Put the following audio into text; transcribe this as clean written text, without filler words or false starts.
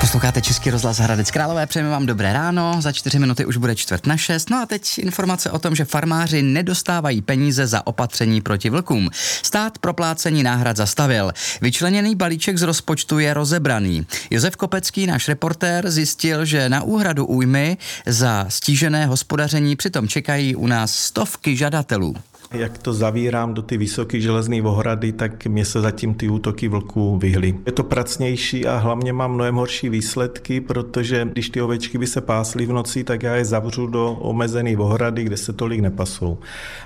Posloucháte Český rozhlas Hradec Králové, přejeme vám dobré ráno, za 4 minuty už bude 5:45. No a teď informace o tom, že farmáři nedostávají peníze za opatření proti vlkům. Stát proplácení náhrad zastavil. Vyčleněný balíček z rozpočtu je rozebraný. Josef Kopecký, náš reportér, zjistil, že na úhradu újmy za stížené hospodaření přitom čekají u nás stovky žadatelů. Jak to zavírám do ty vysoké železné ohrady, tak mě se zatím ty útoky vlků vyhly. Je to pracnější a hlavně mám mnohem horší výsledky, protože když ty ovečky by se pásly v noci, tak já je zavřu do omezené ohrady, kde se tolik nepasou.